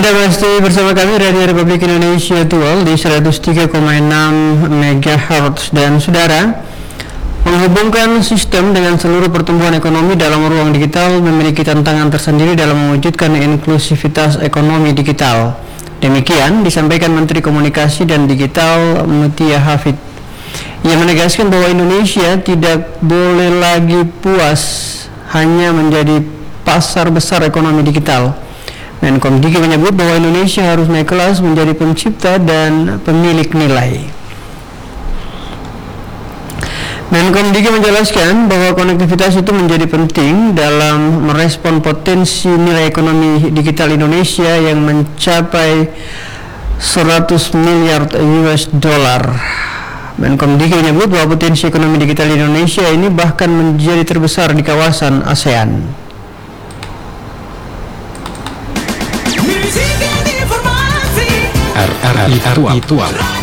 Anda masih bersama kami Radio Republik Indonesia Dual di 103,6 MHz dan saudara, menghubungkan sistem dengan seluruh pertumbuhan ekonomi dalam ruang digital memiliki tantangan tersendiri dalam mewujudkan inklusivitas ekonomi digital. Demikian disampaikan Menteri Komunikasi dan Digital Mutia Hafid. Ia menegaskan bahwa Indonesia tidak boleh lagi puas hanya menjadi pasar besar ekonomi digital. Menkom Diki menyebut bahwa Indonesia harus naik kelas menjadi pencipta dan pemilik nilai. Menkom Diki menjelaskan bahwa konektivitas itu menjadi penting dalam merespon potensi nilai ekonomi digital Indonesia yang mencapai 100 miliar US dollar. Menkom Diki menyebut bahwa potensi ekonomi digital Indonesia ini bahkan menjadi terbesar di kawasan ASEAN. RRI Aktual.